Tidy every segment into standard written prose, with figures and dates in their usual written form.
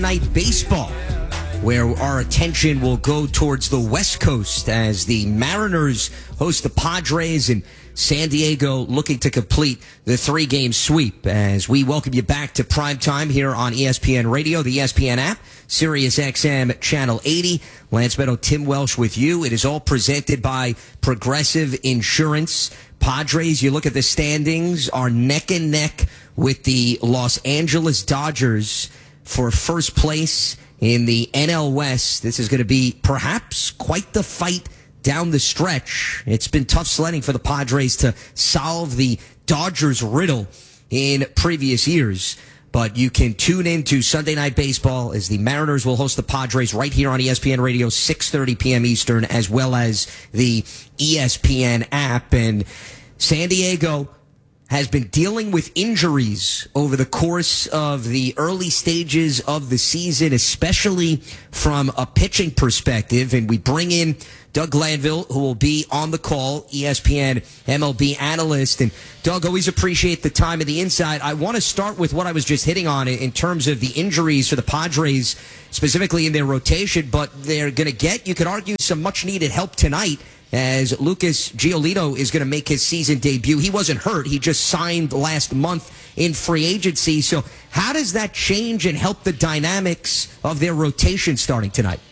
Night Baseball, where our attention will go towards the West Coast as the Mariners host the Padres and San Diego looking to complete the three-game sweep. As we welcome you back to prime time here on ESPN Radio, the ESPN app, Sirius XM Channel 80. Lance Meadow, Tim Welsh with you. It is all presented by Progressive Insurance. Padres, you look at the standings, are neck and neck with the Los Angeles Dodgers for first place in the NL West. This is going to be perhaps quite the fight down the stretch. It's been tough sledding for the Padres to solve the Dodgers riddle in previous years. But you can tune into Sunday Night Baseball as the Mariners will host the Padres right here on ESPN Radio, 6:30 p.m. Eastern, as well as the ESPN app. And San Diego has been dealing with injuries over the course of the early stages of the season, especially from a pitching perspective. And we bring in Doug Glanville, who will be on the call, ESPN MLB analyst. And Doug, always appreciate the time and the insight. I want to start with what I was just hitting on in terms of the injuries for the Padres, specifically in their rotation, but they're going to get, you could argue, some much needed help tonight, as Lucas Giolito is going to make his season debut. He wasn't hurt. He just signed last month in free agency. So how does that change and help the dynamics of their rotation starting tonight?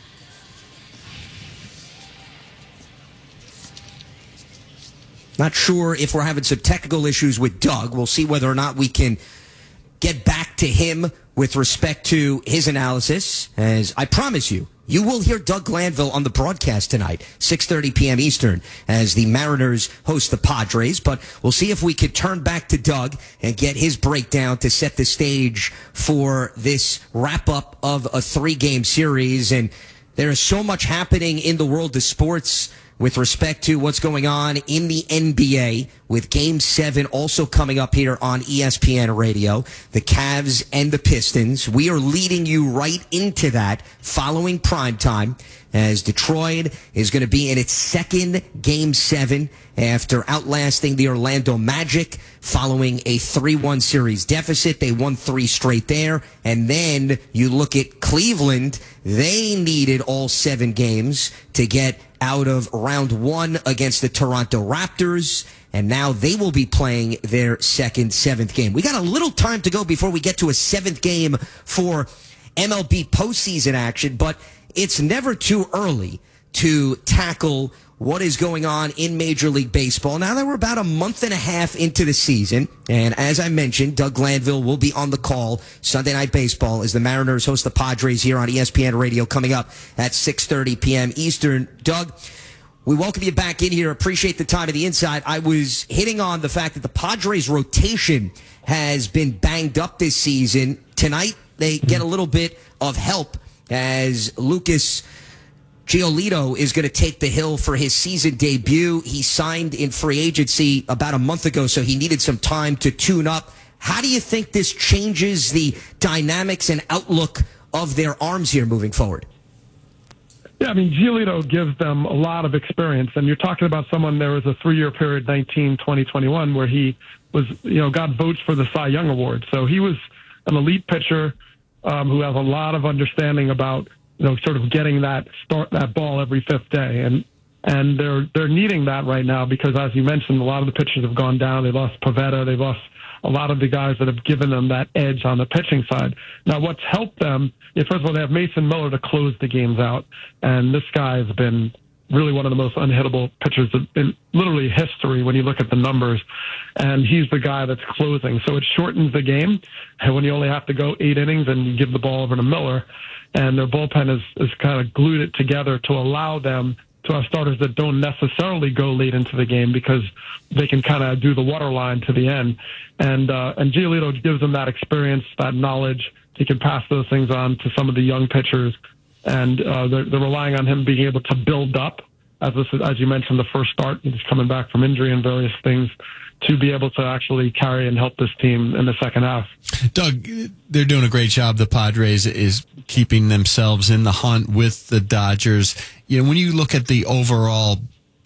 Not sure if we're having some technical issues with Doug. We'll see whether or not we can get back to him with respect to his analysis. As I promise you, you will hear Doug Glanville on the broadcast tonight, 6:30 p.m. Eastern, as the Mariners host the Padres. But we'll see if we could turn back to Doug and get his breakdown to set the stage for this wrap-up of a three-game series. And there is so much happening in the world of sports with respect to what's going on in the NBA, with Game 7 also coming up here on ESPN Radio, the Cavs and the Pistons. We are leading you right into that following prime time, as Detroit is going to be in its second Game 7 after outlasting the Orlando Magic following a 3-1 series deficit. They won 3 straight there. And then you look at Cleveland. They needed all 7 games to get out of round 1 against the Toronto Raptors. And now they will be playing their second 7th game. We got a little time to go before we get to a 7th game for MLB postseason action, but it's never too early to tackle what is going on in Major League Baseball. Now that we're about a month and a half into the season, and as I mentioned, Doug Glanville will be on the call Sunday Night Baseball as the Mariners host the Padres here on ESPN Radio coming up at 6:30 p.m. Eastern. Doug, we welcome you back in here. Appreciate the time and the insight. I was hitting on the fact that the Padres rotation has been banged up this season. Tonight, they get a little bit of help as Lucas Giolito is going to take the hill for his season debut. He signed in free agency about a month ago, so he needed some time to tune up. How do you think this changes the dynamics and outlook of their arms here moving forward? Yeah, I mean, Giolito gives them a lot of experience, and you're talking about someone, there was a 3-year period, 19, 20, 21, where he was, got votes for the Cy Young Award. So he was an elite pitcher who has a lot of understanding about, sort of getting that ball every 5th day. And they're needing that right now because, as you mentioned, a lot of the pitchers have gone down. They lost Pivetta. They lost a lot of the guys that have given them that edge on the pitching side. Now, what's helped them is, first of all, they have Mason Miller to close the games out. And this guy has been really one of the most unhittable pitchers in literally history when you look at the numbers. And he's the guy that's closing. So it shortens the game. And when you only have to go 8 innings and you give the ball over to Miller, and their bullpen is kind of glued it together to allow them to have starters that don't necessarily go late into the game because they can kind of do the water line to the end. And Giolito gives them that experience, that knowledge. He can pass those things on to some of the young pitchers. And they're relying on him being able to build up, as you mentioned, the first start. He's coming back from injury and various things, to be able to actually carry and help this team in the second half. Doug, they're doing a great job. The Padres is keeping themselves in the hunt with the Dodgers. When you look at the overall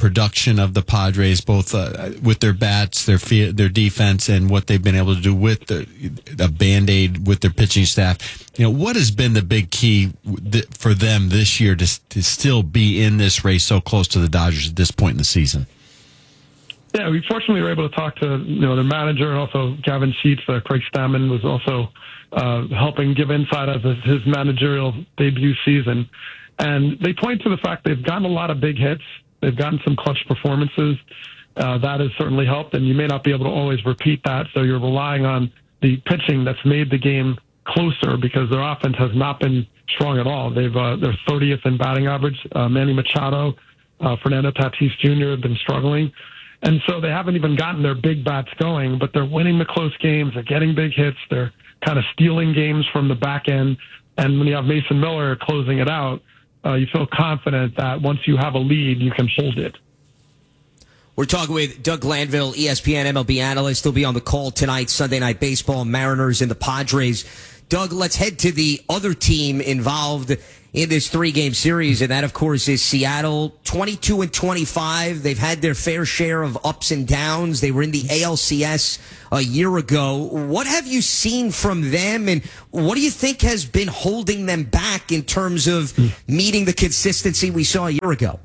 production of the Padres, both with their bats, their defense, and what they've been able to do with the Band-Aid with their pitching staff. What has been the big key for them this year to still be in this race so close to the Dodgers at this point in the season? Yeah, we fortunately were able to talk to their manager, and also Gavin Sheets. Craig Stammen was also helping give insight as his managerial debut season. And they point to the fact they've gotten a lot of big hits. They've gotten some clutch performances. That has certainly helped, and you may not be able to always repeat that, so you're relying on the pitching that's made the game closer because their offense has not been strong at all. They're 30th in batting average. Manny Machado, Fernando Tatis Jr. have been struggling. And so they haven't even gotten their big bats going, but they're winning the close games. They're getting big hits. They're kind of stealing games from the back end. And when you have Mason Miller closing it out, you feel confident that once you have a lead, you can hold it. We're talking with Doug Glanville, ESPN MLB analyst. He'll be on the call tonight, Sunday Night Baseball, Mariners and the Padres. Doug, let's head to the other team involved in this 3-game series, and that, of course, is Seattle. 22-25. They've had their fair share of ups and downs. They were in the ALCS a year ago. What have you seen from them, and what do you think has been holding them back in terms of meeting the consistency we saw a year ago?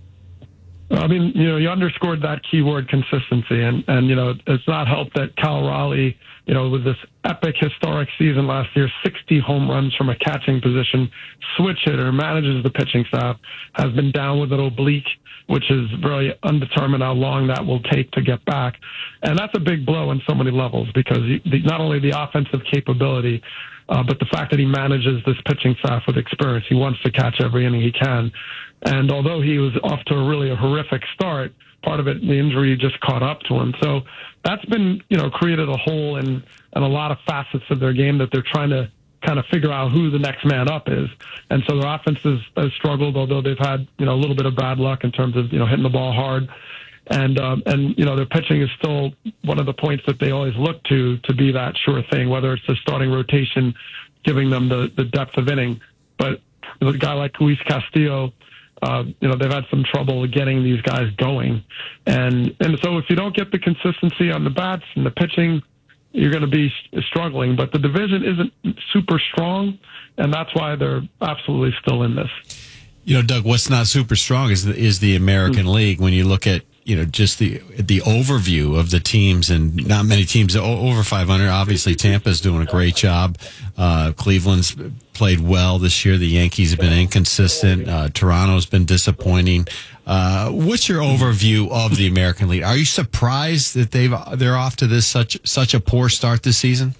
I mean, you underscored that keyword consistency, and it's not helped that Cal Raleigh, with this epic historic season last year, 60 home runs from a catching position, switch hitter, manages the pitching staff, has been down with an oblique, which is very undetermined how long that will take to get back. And that's a big blow on so many levels because not only the offensive capability, but the fact that he manages this pitching staff with experience. He wants to catch every inning he can. And although he was off to a horrific start, part of it, the injury just caught up to him. So that's been, created a hole in a lot of facets of their game that they're trying to kind of figure out who the next man up is. And so their offense has struggled, although they've had, a little bit of bad luck in terms of, hitting the ball hard. And their pitching is still one of the points that they always look to be that sure thing, whether it's the starting rotation, giving them the depth of inning. But a guy like Luis Castillo, they've had some trouble getting these guys going. And so if you don't get the consistency on the bats and the pitching, you're going to be struggling. But the division isn't super strong, and that's why they're absolutely still in this. Doug, what's not super strong is the American League. When you look at, just the overview of the teams, and not many teams over 500. Obviously, Tampa's doing a great job. Cleveland's played well this year. The Yankees have been inconsistent. Toronto's been disappointing. What's your overview of the American League? Are you surprised that they're off to this such a poor start this season?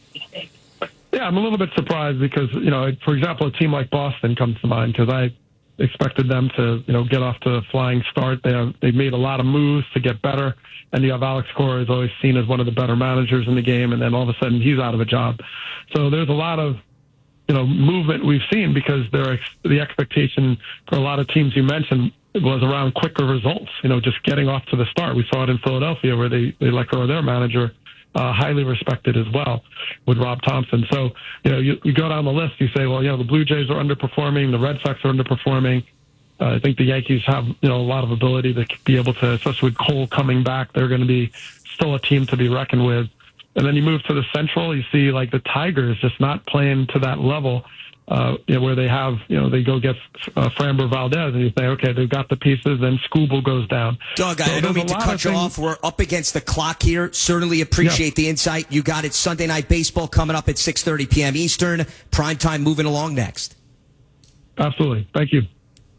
Yeah, I'm a little bit surprised because, for example, a team like Boston comes to mind because I expected them to, get off to a flying start. They've made a lot of moves to get better, and you have Alex Cora is always seen as one of the better managers in the game, and then all of a sudden he's out of a job. So there's a lot of, movement we've seen because the expectation for a lot of teams you mentioned was around quicker results, just getting off to the start. We saw it in Philadelphia where they let go of their manager, highly respected as well, with Rob Thompson. So, you go down the list, you say, well, the Blue Jays are underperforming, the Red Sox are underperforming. I think the Yankees have, a lot of ability to be able to, especially with Cole coming back, they're going to be still a team to be reckoned with. And then you move to the Central, you see like the Tigers just not playing to that level, where they have, they go get Framber Valdez, and you say, okay, they've got the pieces, then Skubal goes down. Doug, I don't mean to cut you off. We're up against the clock here. Certainly appreciate the insight. You got it. Sunday Night Baseball coming up at 6:30 p.m. Eastern. Primetime moving along next. Absolutely. Thank you.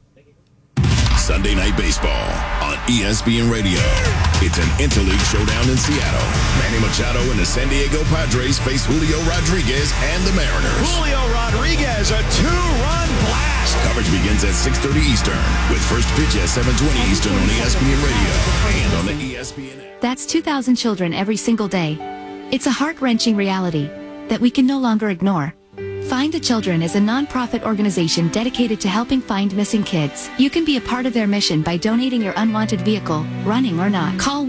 Sunday Night Baseball on ESPN Radio. It's an interleague showdown in Seattle. Manny Machado and the San Diego Padres face Julio Rodriguez and the Mariners. Julio Rodriguez, a 2-run blast. Coverage begins at 6:30 Eastern with first pitch at 7:20 Eastern on ESPN Radio and on the ESPN app. That's 2,000 children every single day. It's a heart-wrenching reality that we can no longer ignore. Find the Children is a non-profit organization dedicated to helping find missing kids. You can be a part of their mission by donating your unwanted vehicle, running or not. Call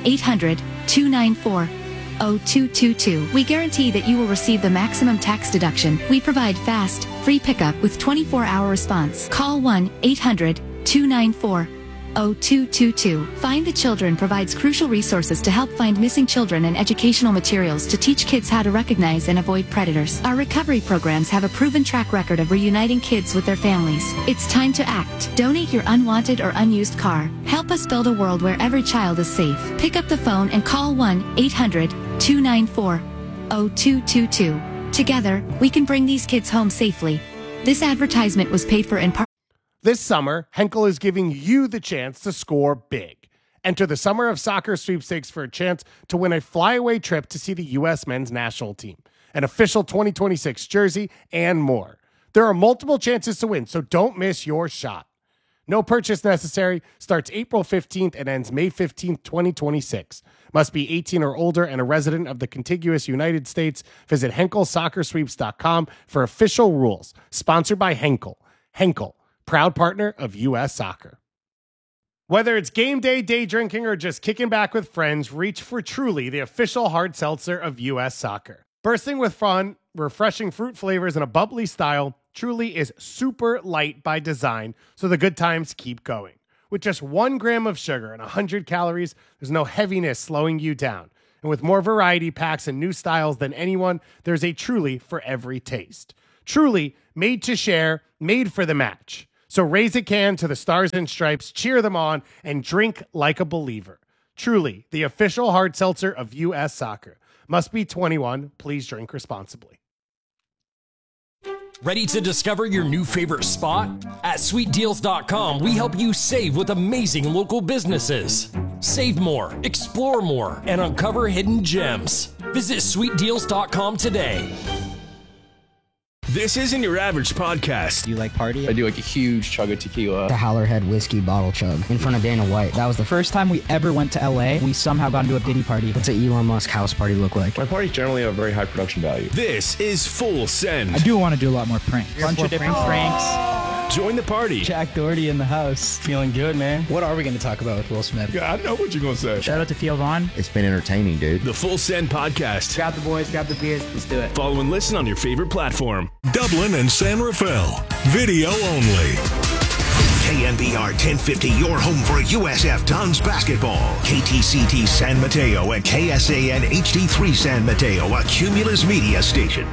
1-800-294-0222. We guarantee that you will receive the maximum tax deduction. We provide fast, free pickup with 24-hour response. Call 1-800-294-0222. 0222. Find the Children provides crucial resources to help find missing children and educational materials to teach kids how to recognize and avoid predators. Our recovery programs have a proven track record of reuniting kids with their families. It's time to act. Donate your unwanted or unused car. Help us build a world where every child is safe. Pick up the phone and call 1-800-294-0222. Together, we can bring these kids home safely. This advertisement was paid for in part. This summer, Henkel is giving you the chance to score big. Enter the Summer of Soccer sweepstakes for a chance to win a flyaway trip to see the U.S. men's national team, an official 2026 jersey, and more. There are multiple chances to win, so don't miss your shot. No purchase necessary, starts April 15th and ends May 15th, 2026. Must be 18 or older and a resident of the contiguous United States. Visit HenkelSoccerSweeps.com for official rules. Sponsored by Henkel. Henkel, proud partner of U.S. Soccer. Whether it's game day, day drinking, or just kicking back with friends, reach for Truly, the official hard seltzer of U.S. Soccer. Bursting with fun, refreshing fruit flavors, and a bubbly style, Truly is super light by design, so the good times keep going. With just 1 gram of sugar and 100 calories, there's no heaviness slowing you down. And with more variety packs and new styles than anyone, there's a Truly for every taste. Truly, made to share, made for the match. So raise a can to the Stars and Stripes, cheer them on, and drink like a believer. Truly, the official hard seltzer of U.S. Soccer. Must be 21. Please drink responsibly. Ready to discover your new favorite spot? At sweetdeals.com, we help you save with amazing local businesses. Save more, explore more, and uncover hidden gems. Visit sweetdeals.com today. This isn't your average podcast. Do you like party? I do like a huge chug of tequila. The Howlerhead whiskey bottle chug in front of Dana White. That was the first time we ever went to LA. We somehow got into a Diddy party. What's an Elon Musk house party look like? My parties generally have very high production value. This is Full Send. I do want to do a lot more pranks. Bunch of different pranks. Join the party. Jack Doherty in the house. Feeling good, man. What are we going to talk about with Will Smith? Yeah, I know what you're going to say. Shout out to Theo Vaughn. It's been entertaining, dude. The Full Send podcast. Grab the boys, grab the beers. Let's do it. Follow and listen on your favorite platform. Dublin and San Rafael. Video only. KNBR 1050, your home for USF Dons basketball. KTCT San Mateo and KSAN HD3 San Mateo, a Cumulus media station.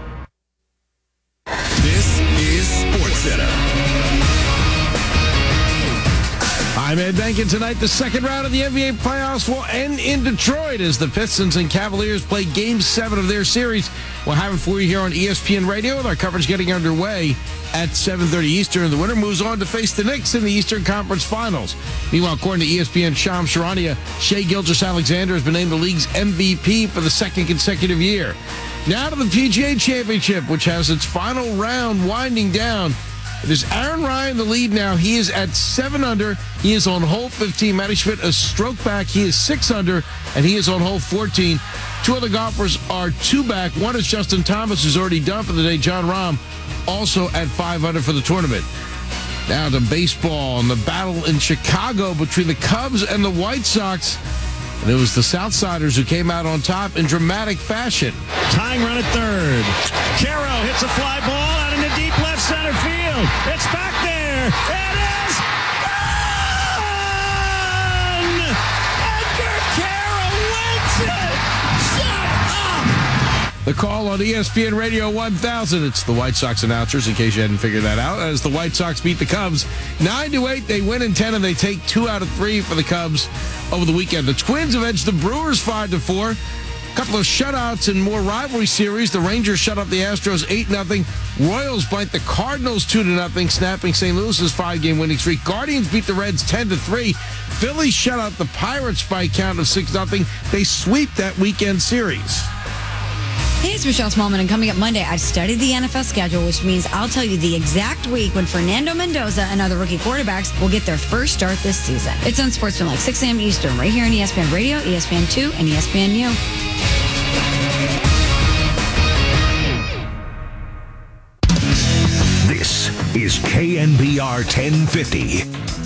This is SportsCenter. I'm Ed Benkin. Tonight, the second round of the NBA playoffs will end in Detroit as the Pistons and Cavaliers play Game 7 of their series. We'll have it for you here on ESPN Radio with our coverage getting underway at 7:30 Eastern. The winner moves on to face the Knicks in the Eastern Conference Finals. Meanwhile, according to ESPN Shams Charania, Shai Gilgeous-Alexander has been named the league's MVP for the second consecutive year. Now to the PGA Championship, which has its final round winding down. It is Aaron Ryan the lead now. He is at 7 under. He is on hole 15. Matty Schmidt a stroke back. He is 6 under, and he is on hole 14. 2 other golfers are 2 back. One is Justin Thomas, who's already done for the day. John Rahm also at 5 under for the tournament. Now to baseball and the battle in Chicago between the Cubs and the White Sox. And it was the Southsiders who came out on top in dramatic fashion. Tying run at third. Caro hits a fly ball out into deep left center field. It's back there. It is gone! Edgar Caro wins it! Shut up! The call on ESPN Radio 1000. It's the White Sox announcers, in case you hadn't figured that out. As the White Sox beat the Cubs 9-8, they win in 10, and they take 2 out of 3 for the Cubs over the weekend. The Twins have edged the Brewers 5-4. A couple of shutouts in more rivalry series. The Rangers shut up the Astros 8-0. Royals bite the Cardinals 2-0, snapping St. Louis's 5-game winning streak. Guardians beat the Reds 10-3. Phillies shut out the Pirates by a count of 6-0. They sweep that weekend series. Hey, it's Michelle Smallman, and coming up Monday, I've studied the NFL schedule, which means I'll tell you the exact week when Fernando Mendoza and other rookie quarterbacks will get their first start this season. It's on Sportsman, 6 a.m. Eastern, right here on ESPN Radio, ESPN2, and ESPNU. This is KNBR 1050.